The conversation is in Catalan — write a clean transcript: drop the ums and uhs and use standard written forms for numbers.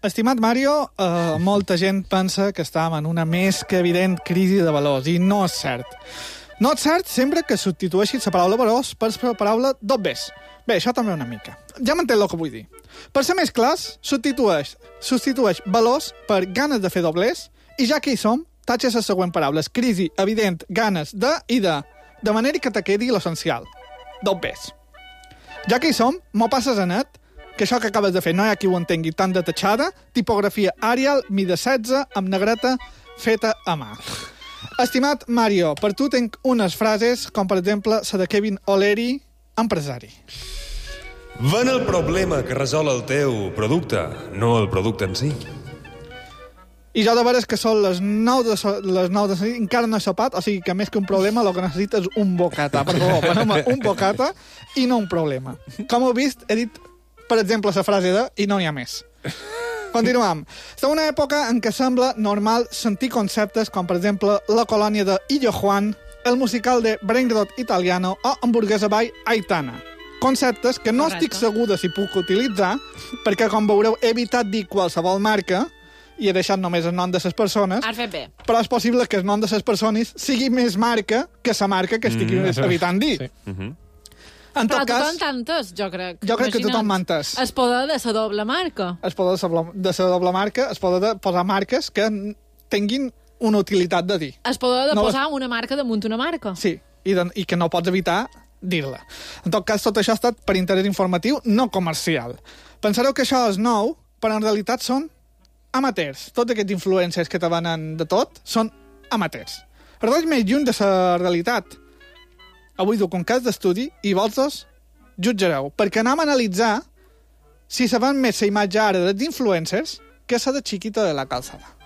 Estimat Mario, molta gent pensa que estàvem en una més que evident crisi de valors, i no és cert. No és cert sempre que substitueixis la paraula valors per la paraula dobbers. Bé, això també una mica. Ja m'entén el que vull dir. Per ser més clars, substitueix valors per ganes de fer doblers, i ja que hi som, tatxa les següents paraules: crisi, evident, ganes de i de manera que te quedi l'essencial. Dobbers. Ja que hi som, m'ho passes a net, que això que acabes de fer no hi ha qui ho entengui tan detatxada, tipografia Arial, mida 16, amb negreta, feta a mà. Estimat Mario, per tu tinc unes frases, com per exemple la de Kevin O'Leary, empresari. Ven el problema que resol el teu producte, no el producte en si. I jo de veres que són les 9 de encara no he sopat, o sigui que més que un problema el que necessites és un bocata. Per favor, veneu-me un bocata i no un problema. Com heu vist, he dit, per exemple, la frase de i no n'hi ha més. Continuam. Està una època en què sembla normal sentir conceptes com, per exemple, la colònia de Illo Juan, el musical de Brainrot Italiano o hamburguesa by Aitana. Conceptes que no estic segur de si puc utilitzar, perquè, com veureu, he evitat dir qualsevol marca i he deixat només el nom de les persones. Has fet bé. Però és possible que el nom de les persones sigui més marca que la marca que estic evitant dir. Sí. En tot però cas, tothom t'ha entès, jo crec. Jo crec que tothom m'ha entès. El poder de la doble marca. El poder de la doble marca, el poder de posar marques que tinguin una utilitat de dir. El poder de posar una marca damunt una marca. Sí, i que no pots evitar dir-la. En tot cas, tot això ha estat per interès informatiu, no comercial. Pensareu que això és nou, però en realitat són amateurs. Tots aquests influencers que te venen de tot són amateurs. Res més lluny de la realitat. Avui duc un cas d'estudi i vosaltres jutjareu, perquè anem a analitzar si se ven més la imatge ara dels influencers que la de Chiquita de la Calçada.